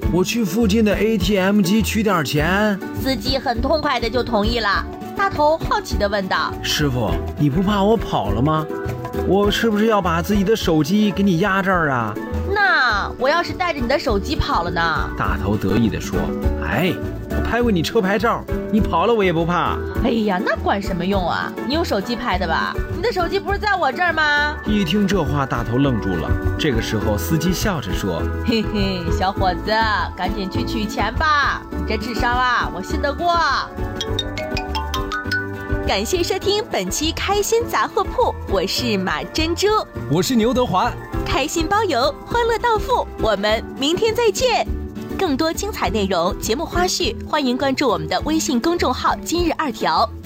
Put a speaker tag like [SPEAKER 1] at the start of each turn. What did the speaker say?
[SPEAKER 1] 我去附近的 ATM 机取点钱。
[SPEAKER 2] 司机很痛快的就同意了。大头好奇的问道：
[SPEAKER 1] 师傅，你不怕我跑了吗？我是不是要把自己的手机给你压这儿啊？
[SPEAKER 2] 那我要是带着你的手机跑了呢？
[SPEAKER 1] 大头得意地说：哎，我拍过你车牌照，你跑了我也不怕。
[SPEAKER 2] 哎呀，那管什么用啊？你用手机拍的吧？你的手机不是在我这儿吗？
[SPEAKER 1] 一听这话，大头愣住了。这个时候，司机笑着说：
[SPEAKER 2] 嘿嘿，小伙子，赶紧去取钱吧，你这智商啊，我信得过。
[SPEAKER 3] 感谢收听本期开心杂货铺，我是马珍珠，
[SPEAKER 4] 我是牛德华，
[SPEAKER 3] 开心包邮，欢乐到付，我们明天再见。更多精彩内容、节目花絮，欢迎关注我们的微信公众号今日2条。